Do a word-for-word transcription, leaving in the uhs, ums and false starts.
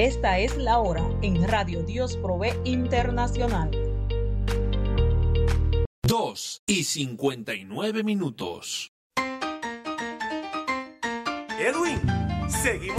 Esta es la hora en Radio Dios Provee Internacional. Dos y cincuenta y nueve minutos. Edwin, seguimos